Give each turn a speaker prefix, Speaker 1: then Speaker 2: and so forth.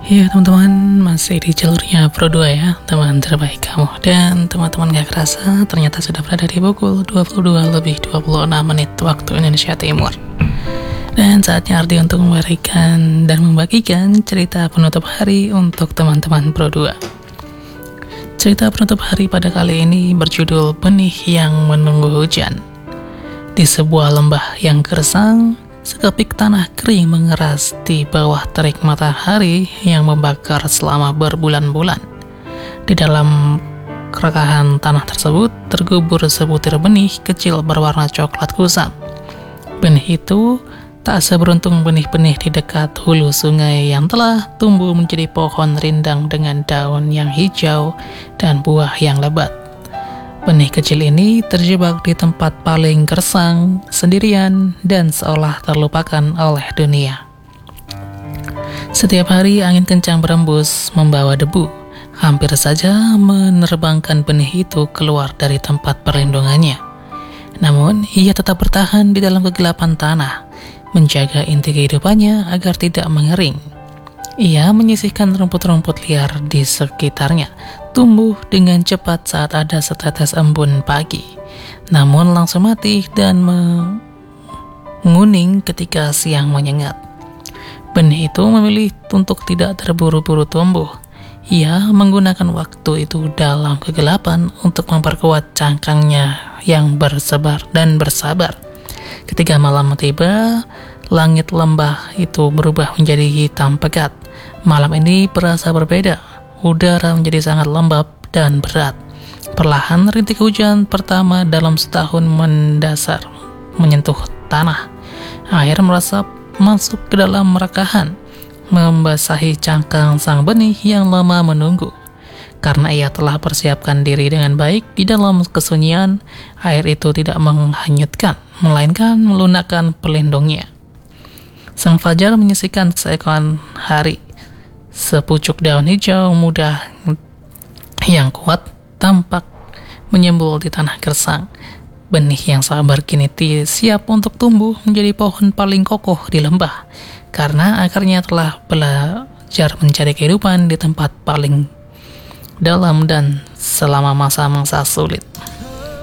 Speaker 1: Ya teman-teman, masih di jalurnya Pro 2 ya, teman terbaik kamu. Dan teman-teman gak kerasa, ternyata sudah berada di pukul 22:26 waktu Indonesia Timur. Dan saatnya Ardi untuk memberikan dan membagikan cerita penutup hari untuk teman-teman Pro 2. Cerita penutup hari pada kali ini berjudul Benih yang Menunggu Hujan. Di sebuah lembah yang gersang, sekepik tanah kering mengeras di bawah terik matahari yang membakar selama berbulan-bulan. Di dalam kerekahan tanah tersebut terkubur sebutir benih kecil berwarna coklat kusam. Benih itu tak seberuntung benih-benih di dekat hulu sungai yang telah tumbuh menjadi pohon rindang dengan daun yang hijau dan buah yang lebat. Benih kecil ini terjebak di tempat paling gersang, sendirian, dan seolah terlupakan oleh dunia. Setiap hari angin kencang berembus membawa debu, hampir saja menerbangkan benih itu keluar dari tempat perlindungannya. Namun, ia tetap bertahan di dalam kegelapan tanah, menjaga inti kehidupannya agar tidak mengering. Ia menyisihkan rumput-rumput liar di sekitarnya, tumbuh dengan cepat saat ada setetes embun pagi, namun langsung mati dan menguning ketika siang menyengat. Benih itu memilih untuk tidak terburu-buru tumbuh. Ia menggunakan waktu itu dalam kegelapan untuk memperkuat cangkangnya yang bersabar. Ketika malam tiba, langit lembah itu berubah menjadi hitam pekat. Malam ini terasa berbeda. Udara menjadi sangat lembab dan berat. Perlahan rintik hujan pertama dalam setahun mendasar menyentuh tanah. Air meresap masuk ke dalam rekahan, membasahi cangkang sang benih yang lama menunggu. Karena ia telah persiapkan diri dengan baik di dalam kesunyian, air itu tidak menghanyutkan, melainkan melunakkan pelindungnya. Sang fajar menyisikan seekor hari. Sepucuk daun hijau muda yang kuat tampak menyembul di tanah gersang. Benih yang sabar kini siap untuk tumbuh menjadi pohon paling kokoh di lembah, karena akarnya telah belajar mencari kehidupan di tempat paling dalam dan selama masa-masa sulit.